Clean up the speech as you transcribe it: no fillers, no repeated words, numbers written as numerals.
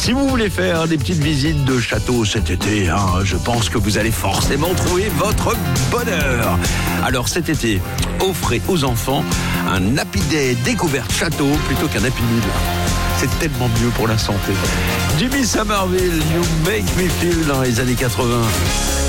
Si vous voulez faire des petites visites de château cet été, je pense que vous allez forcément trouver votre bonheur. Alors cet été, offrez aux enfants un Happy Day découverte château plutôt qu'un Happy Meal. C'est tellement mieux pour la santé. Jimmy Somerville, You Make Me Feel dans les années 80.